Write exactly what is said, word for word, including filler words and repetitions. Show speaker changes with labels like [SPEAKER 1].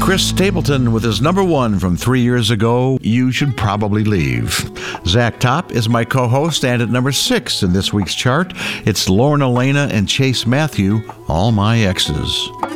[SPEAKER 1] Chris Stapleton with his number one from three years ago, You Should Probably Leave. Zach Top is my co-host, and at number six in this week's chart, it's Lauren Elena and Chase Matthew, All My Exes.